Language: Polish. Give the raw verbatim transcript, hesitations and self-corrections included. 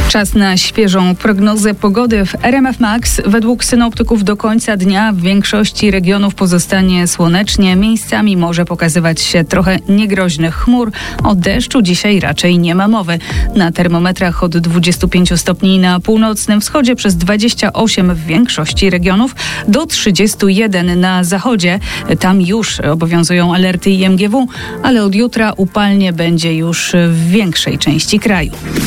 Czas na świeżą prognozę pogody w R M F Max. Według synoptyków do końca dnia w większości regionów pozostanie słonecznie. Miejscami może pokazywać się trochę niegroźnych chmur. O deszczu dzisiaj raczej nie ma mowy. Na termometrach od dwudziestu pięciu stopni na północnym wschodzie przez dwadzieścia osiem w większości regionów do trzydziestu jeden na zachodzie. Tam już obowiązują alerty I M G W, ale od jutra upalnie będzie już w większej części kraju.